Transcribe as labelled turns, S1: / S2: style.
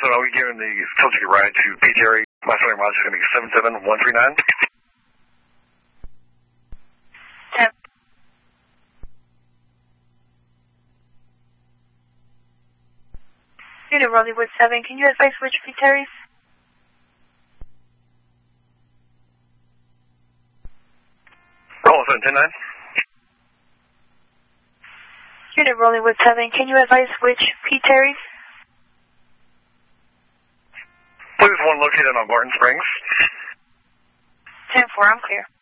S1: Boston, are we giving the toll ticket ride to P. Terry? My starting mileage is going to be 77139.
S2: Yep. Unit Rollywood 7, can you advise which P. Terry's?
S1: Call 710-9.
S2: Unit Rollywood 7, can you advise which P. Terry's?
S1: Please one located on Barton Springs.
S2: 10-4, I'm clear.